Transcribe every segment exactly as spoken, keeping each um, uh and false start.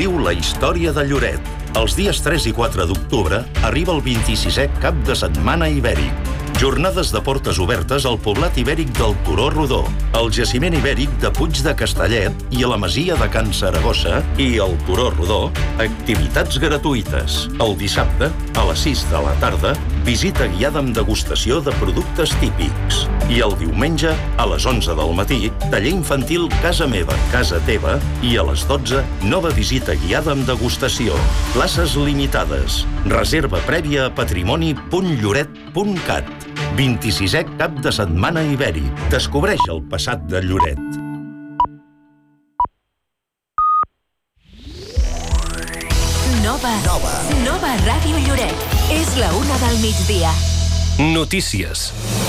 Viu la història de Lloret. Els dies tres i quatre d'octubre arriba el vint-i-sisè Cap de Setmana Ibèric. Jornades de portes obertes al poblat ibèric del Turó Rodó, al jaciment ibèric de Puig de Castellet i a la masia de Can Saragossa i al Turó Rodó, activitats gratuïtes. El dissabte, a les sis de la tarda, visita guiada amb degustació de productes típics. I el diumenge, a les onze del matí, taller infantil Casa Meva, Casa Teva i a les dotze, nova visita guiada amb degustació. Places limitades. Reserva prèvia a patrimoni punt lloret punt cat. vint-i-sisè Cap de Setmana Ibèric. Descobreix el passat de Lloret. Nova. Nova. Nova Ràdio Lloret. És la una del migdia. Notícies.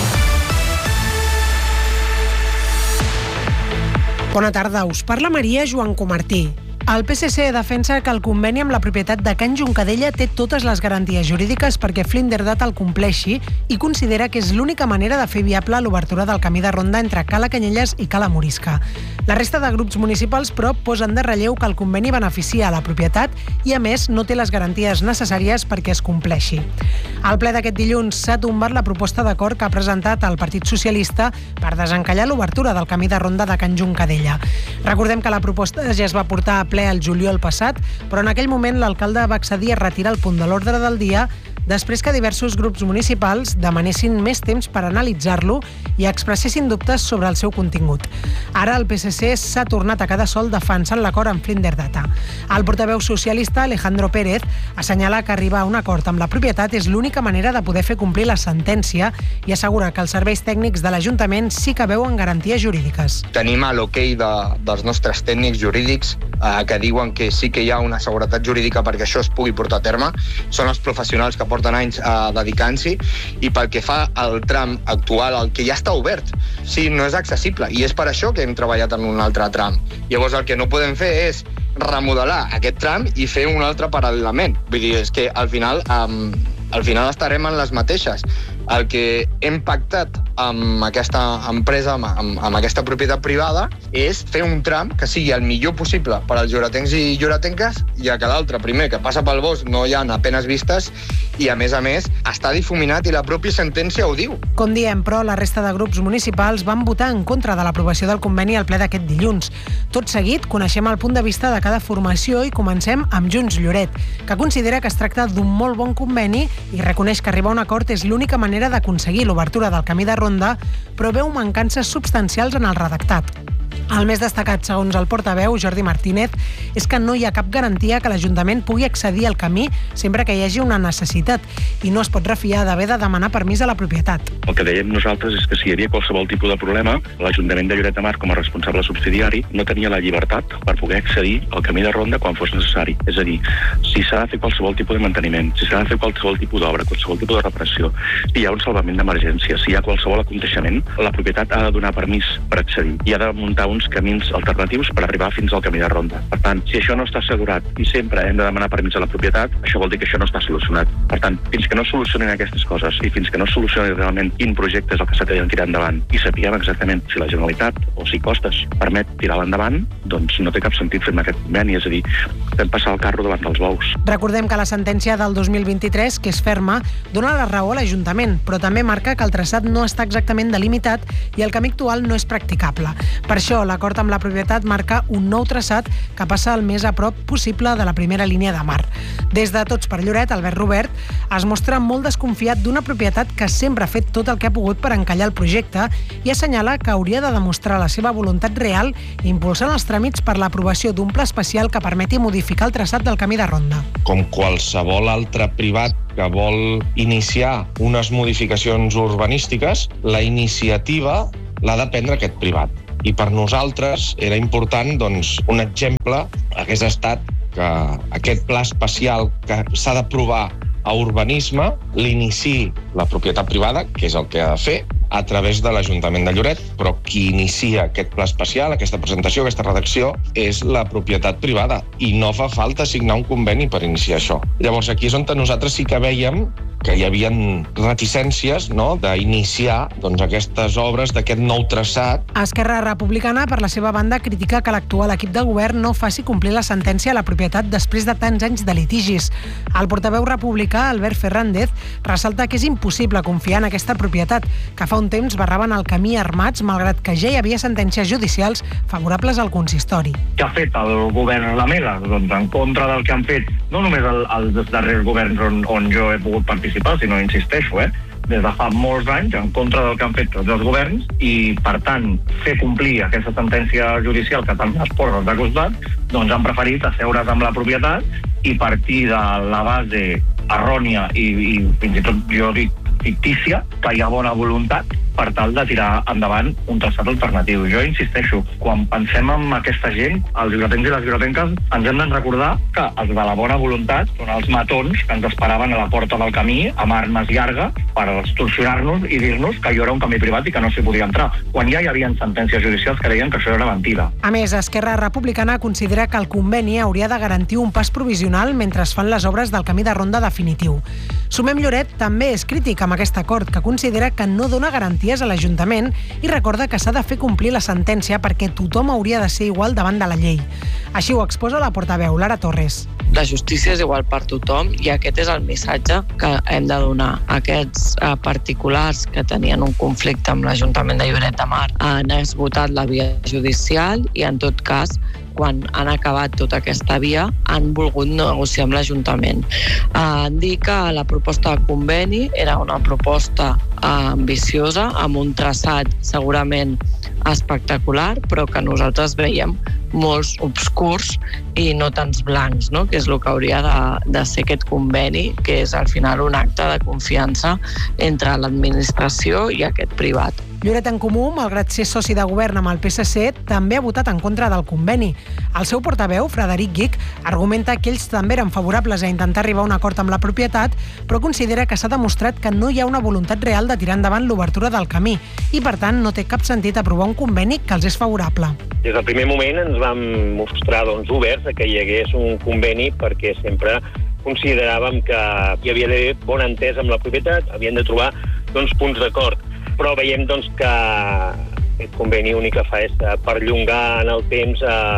Bona tarda, us parla Maria Joan Comartí. El P S C defensa que el conveni amb la propietat de Can Juncadella té totes les garanties jurídiques perquè Flinderdata el compleixi i considera que és l'única manera de fer viable l'obertura del camí de ronda entre Cala Canyelles i Cala Morisca. La resta de grups municipals, però, posen de relleu que el conveni beneficia a la propietat i, a més, no té les garanties necessàries perquè es compleixi. Al ple d'aquest dilluns s'ha tombat la proposta d'acord que ha presentat el Partit Socialista per desencallar l'obertura del camí de ronda de Can Juncadella. Recordem que la proposta ja es va portar a ple el juliol passat, però en aquell moment l'alcalde va accedir a retirar el punt de l'ordre del dia després que diversos grups municipals demanessin més temps per analitzar-lo i expressessin dubtes sobre el seu contingut. Ara el P S C s'ha tornat a quedar sol defensant l'acord amb Flinderdata. El portaveu socialista, Alejandro Pérez, assenyala que arribar a un acord amb la propietat és l'única manera de poder fer complir la sentència i assegura que els serveis tècnics de l'Ajuntament sí que veuen garanties jurídiques. Tenim l'ok de, dels nostres tècnics jurídics eh, que diuen que sí que hi ha una seguretat jurídica perquè això es pugui portar a terme. Són els professionals que porten anys eh, dedicant-s'hi i pel que fa al tram actual, el que ja està obert, sí, no és accessible i és per això que hem treballat en un altre tram. Llavors el que no podem fer és remodelar aquest tram i fer un altre paral·lelament. Vull dir, és que al final, um, al final estarem en les mateixes. El que hem pactat amb aquesta empresa, amb, amb aquesta propietat privada, és fer un tram que sigui el millor possible per als lloretencs i lloretenques, ja que l'altre, primer, que passa pel bosc, no hi ha apenes vistes, i a més a més està difuminat i la pròpia sentència ho diu. Com diem, però, la resta de grups municipals van votar en contra de l'aprovació del conveni al ple d'aquest dilluns. Tot seguit, coneixem el punt de vista de cada formació i comencem amb Junts Lloret, que considera que es tracta d'un molt bon conveni i reconeix que arribar a un acord és l'única manera d'aconseguir l'obertura del camí de ronda, però veu mancances substancials en el redactat. El més destacat, segons el portaveu, Jordi Martínez, és que no hi ha cap garantia que l'Ajuntament pugui accedir al camí sempre que hi hagi una necessitat i no es pot refiar d'haver de demanar permís a la propietat. El que dèiem nosaltres és que si hi havia qualsevol tipus de problema, l'Ajuntament de Lloret de Mar, com a responsable subsidiari, no tenia la llibertat per poder accedir al camí de ronda quan fos necessari. És a dir, si s'ha de fer qualsevol tipus de manteniment, si s'ha de fer qualsevol tipus d'obra, qualsevol tipus de reparació, si hi ha un salvament d'emergència, si hi ha qualsevol aconteixement, la propietat ha de donar permís per accedir i ha de muntar uns camins alternatius per arribar fins al camí de ronda. Per tant, si això no està assegurat i sempre hem de demanar permís a la propietat, això vol dir que això no està solucionat. Per tant, fins que no solucionin aquestes coses i fins que no solucionin realment quin projecte és el que s'ha de tirar endavant i sapiguem exactament si la Generalitat o si Costes permet tirar-la endavant, doncs no té cap sentit fer aquest conveni, és a dir, fem passar el carro davant dels bous. Recordem que la sentència del dos mil vint-i-tres, que és ferma, dona la raó a l'Ajuntament, però també marca que el traçat no està exactament delimitat i el camí actual no és practicable. Per això, l'acord amb la propietat marca un nou traçat que passa el més a prop possible de la primera línia de mar. Des de Tots per Lloret, Albert Robert es mostra molt desconfiat d'una propietat que sempre ha fet tot el que ha pogut per encallar el projecte i assenyala que hauria de demostrar la seva voluntat real impulsant els tràmits per l'aprovació d'un pla especial que permeti modificar el traçat del camí de ronda. Com qualsevol altre privat que vol iniciar unes modificacions urbanístiques, la iniciativa l'ha de prendre aquest privat. I per nosaltres era important, doncs, un exemple hagués estat que aquest pla especial que s'ha d'aprovar a urbanisme l'iniciï la propietat privada, que és el que ha de fer, a través de l'Ajuntament de Lloret, però qui inicia aquest pla especial, aquesta presentació, aquesta redacció, és la propietat privada i no fa falta signar un conveni per iniciar això. Llavors aquí és on nosaltres sí que veiem que hi havia reticències, no?, d'iniciar doncs, aquestes obres d'aquest nou traçat. Esquerra Republicana, per la seva banda, critica que l'actual equip de govern no faci complir la sentència a la propietat després de tants anys de litigis. El portaveu republicà, Albert Fernández, ressalta que és impossible confiar en aquesta propietat, que fa un temps barraven el camí armats, malgrat que ja hi havia sentències judicials favorables al consistori. Què ha fet el govern Lamela? Doncs en contra del que han fet, no només el, els darrers governs on, on jo he pogut participar, sinó, insisteixo, eh, des de fa molts anys, en contra del que han fet tots els governs, i, per tant, fer complir aquesta sentència judicial que tant les porres de costat, doncs han preferit asseure's amb la propietat i partir de la base errònia i, i fins i tot, jo dic, fictícia, que hi ha bona voluntat per tal de tirar endavant un traçat alternatiu. Jo insisteixo, quan pensem en aquesta gent, els lloretencs i les lloretenques, ens hem de recordar que els de la bona voluntat són els matons que ens esperaven a la porta del camí amb armes llargues per extorsionar-nos i dir-nos que allò era un camí privat i que no s'hi podia entrar, quan ja hi havia sentències judicials que deien que això era mentida. A més, Esquerra Republicana considera que el conveni hauria de garantir un pas provisional mentre es fan les obres del camí de ronda definitiu. Sumem Lloret també és crític amb aquest acord, que considera que no dona garanties a l'Ajuntament i recorda que s'ha de fer complir la sentència perquè tothom hauria de ser igual davant de la llei. Així ho exposa la portaveu, Lara Torres. La justícia és igual per tothom i aquest és el missatge que hem de donar. Aquests eh, particulars que tenien un conflicte amb l'Ajuntament de Lloret de Mar han esgotat la via judicial i, en tot cas, quan han acabat tota aquesta via, han volgut negociar amb l'Ajuntament. Han dit que la proposta de conveni era una proposta ambiciosa, amb un traçat segurament espectacular, però que nosaltres veiem molts obscurs i no tants blancs, no? Que és el que hauria de, de ser aquest conveni, que és al final un acte de confiança entre l'administració i aquest privat. Lloret en Comú, malgrat ser soci de govern amb el P S C, també ha votat en contra del conveni. El seu portaveu, Frederic Guich, argumenta que ells també eren favorables a intentar arribar a un acord amb la propietat, però considera que s'ha demostrat que no hi ha una voluntat real de tirar endavant l'obertura del camí i, per tant, no té cap sentit aprovar un conveni que els és favorable. Des del primer moment ens vam mostrar doncs, oberts a que hi hagués un conveni perquè sempre consideràvem que hi havia d'haver bon entès amb la propietat, havien de trobar doncs, punts d'acord. Però veiem doncs, que aquest conveni únic que fa és perllongar en el temps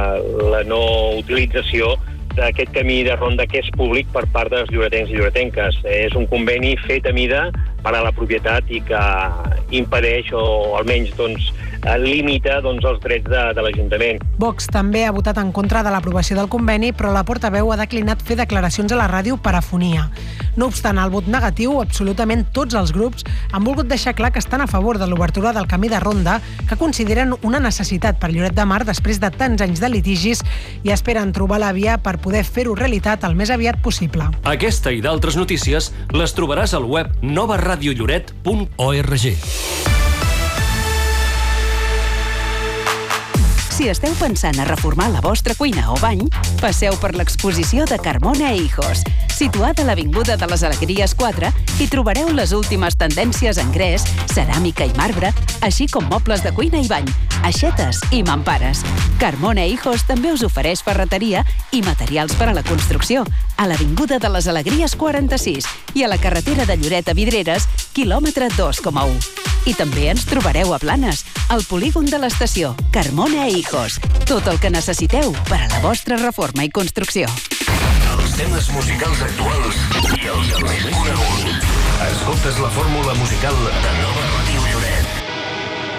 la no utilització d'aquest camí de ronda que és públic per part dels lloretencs i lloretenques. És un conveni fet a mida per a la propietat i que impedeix o almenys doncs, limita doncs, els drets de, de l'Ajuntament. Vox també ha votat en contra de l'aprovació del conveni, però la portaveu ha declinat fer declaracions a la ràdio per afonia. No obstant el vot negatiu, absolutament tots els grups han volgut deixar clar que estan a favor de l'obertura del camí de ronda, que consideren una necessitat per Lloret de Mar després de tants anys de litigis i esperen trobar la via per poder fer-ho realitat el més aviat possible. Aquesta i d'altres notícies les trobaràs al web nova ràdio lloret punt org. Si esteu pensant a reformar la vostra cuina o bany, passeu per l'exposició de Carmona e Hijos. Situada a l'Avinguda de les Alegries quatre, hi trobareu les últimes tendències en gres, ceràmica i marbre, així com mobles de cuina i bany, aixetes i mampares. Carmona e Hijos també us ofereix ferreteria i materials per a la construcció, a l'Avinguda de les Alegries quaranta-sis i a la carretera de Lloret a Vidreres, quilòmetre dos coma u. I també ens trobareu a Blanes, al polígon de l'estació, Carmona e Hijos. Tot el que necessiteu per a la vostra reforma i construcció. Els temes musicals actuals i els més coneguts. Escoltes la fórmula musical de Nova